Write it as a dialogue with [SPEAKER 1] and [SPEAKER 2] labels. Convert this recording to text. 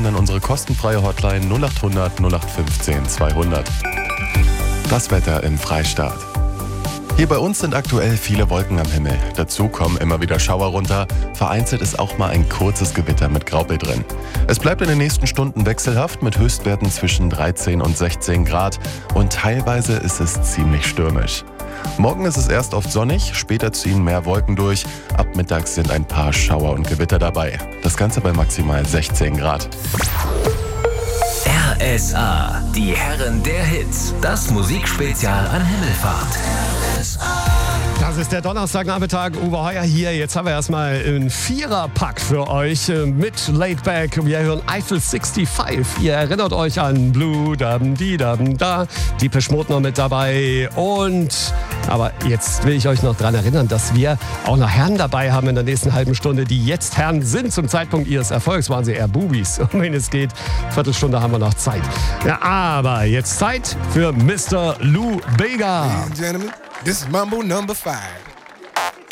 [SPEAKER 1] an unsere kostenfreie Hotline 0800 0815 200. Das Wetter im Freistaat. Hier bei uns sind aktuell viele Wolken am Himmel. Dazu kommen immer wieder Schauer runter. Vereinzelt ist auch mal ein kurzes Gewitter mit Graupel drin. Es bleibt in den nächsten Stunden wechselhaft mit Höchstwerten zwischen 13 und 16 Grad. Und teilweise ist es ziemlich stürmisch. Morgen ist es erst oft sonnig, später ziehen mehr Wolken durch. Ab mittags sind ein paar Schauer und Gewitter dabei. Das Ganze bei maximal 16 Grad.
[SPEAKER 2] RSA, die Herren der Hits. Das Musikspezial an Himmelfahrt.
[SPEAKER 3] Das ist der Donnerstagnachmittag, Uwe Heuer hier. Jetzt haben wir erstmal einen Viererpack für euch mit Laidback. Wir hören Eiffel 65. Ihr erinnert euch an Blue, Dam, Di, Dam, Da. Depeche Mode noch mit dabei. Aber jetzt will ich euch noch daran erinnern, dass wir auch noch Herren dabei haben in der nächsten halben Stunde, die jetzt Herren sind. Zum Zeitpunkt ihres Erfolgs waren sie eher Bubis. Um wen es geht, Viertelstunde haben wir noch Zeit. Ja, aber jetzt Zeit für Mr. Lou Bega.
[SPEAKER 4] Ladies and gentlemen, this is Mambo number 5.